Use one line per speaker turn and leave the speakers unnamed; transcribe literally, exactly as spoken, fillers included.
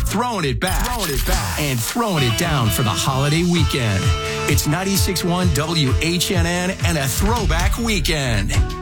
throwing it back, throwing it back, and throwing it down for the holiday weekend. It's ninety-six point one W H N N and a throwback weekend.